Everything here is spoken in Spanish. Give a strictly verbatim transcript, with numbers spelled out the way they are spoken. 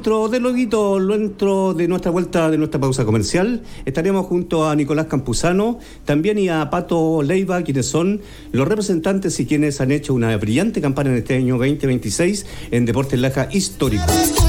Dentro de luego, dentro de nuestra vuelta, de nuestra pausa comercial, estaremos junto a Nicolás Campuzano, también y a Pato Leiva, quienes son los representantes y quienes han hecho una brillante campaña en este año veinte veintiséis en Deportes Laja Histórico.